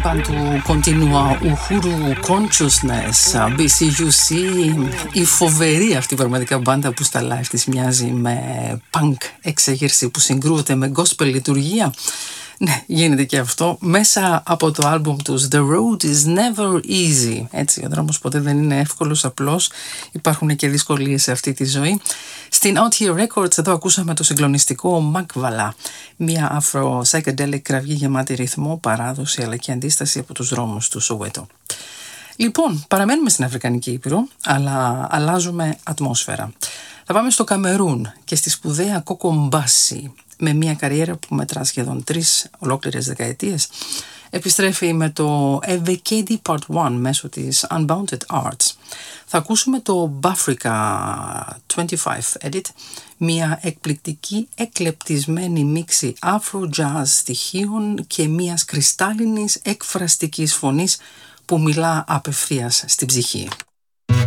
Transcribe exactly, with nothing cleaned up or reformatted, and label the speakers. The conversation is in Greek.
Speaker 1: band του Continua Uhuru Consciousness, μπι σι γιου σι, η φοβερή αυτή πραγματικά μπάντα που στα live της μοιάζει με punk εξέγερση που συγκρούεται με gospel λειτουργία. Ναι, γίνεται και αυτό μέσα από το άλμπουμ τους The Road is Never Easy. Έτσι, ο δρόμος ποτέ δεν είναι εύκολος, απλώς υπάρχουν και δυσκολίες σε αυτή τη ζωή. Στην Out Here Records εδώ ακούσαμε το συγκλονιστικό Makvala, μια afro-psychedelic κραυγή γεμάτη ρυθμό, παράδοση αλλά και αντίσταση από τους δρόμους του Σοβέτο. Λοιπόν, παραμένουμε στην Αφρικανική Ήπειρο, αλλά αλλάζουμε ατμόσφαιρα. Θα πάμε στο Καμερούν και στη σπουδαία Κόκο Μπάση, με μια καριέρα που μετρά σχεδόν τρεις ολόκληρες δεκαετίες. Επιστρέφει με το Evekedi Part ένα μέσω της Unbounded Arts. Θα ακούσουμε το Bafrika είκοσι πέντε Edit, μια εκπληκτική εκλεπτισμένη μίξη Afro-Jazz στοιχείων και μιας κρυστάλλινης εκφραστικής φωνής που μιλά απευθείας στην ψυχή.